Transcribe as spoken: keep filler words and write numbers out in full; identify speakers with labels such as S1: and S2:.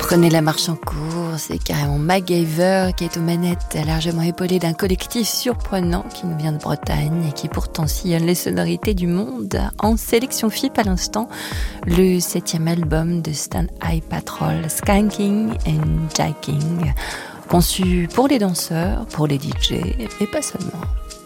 S1: Prenez la marche en cours, c'est carrément MacGyver qui est aux manettes, largement épaulé d'un collectif surprenant qui nous vient de Bretagne et qui pourtant sillonne les sonorités du monde. En sélection F I P à l'instant, le septième album de Stan High Patrol, Skanking and Jacking, conçu pour les danseurs, pour les D J et pas seulement.